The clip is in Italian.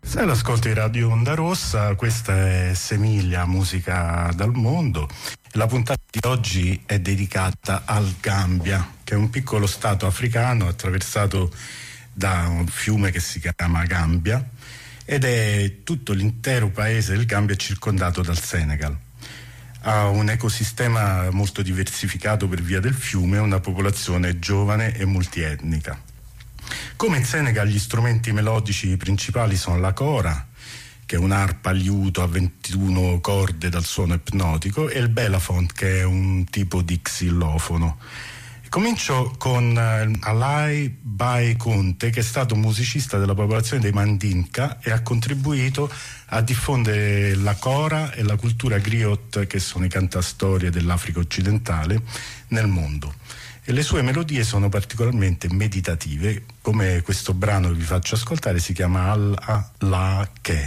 Se l'ascolti Radio Onda Rossa, questa è Semiglia, musica dal mondo. La puntata di oggi è dedicata al Gambia, che è un piccolo stato africano attraversato da un fiume che si chiama Gambia, ed è tutto l'intero paese del Gambia è circondato dal Senegal. Ha un ecosistema molto diversificato per via del fiume e una popolazione giovane e multietnica. Come in Senegal, gli strumenti melodici principali sono la kora, che è un'arpa a liuto a 21 corde dal suono ipnotico, e il belafont, che è un tipo di xylofono. Comincio con Alai Bai Conte, che è stato un musicista della popolazione dei Mandinka e ha contribuito a diffondere la kora e la cultura griot, che sono i cantastorie dell'Africa occidentale, nel mondo. E le sue melodie sono particolarmente meditative, come questo brano che vi faccio ascoltare, si chiama Al-La Ke.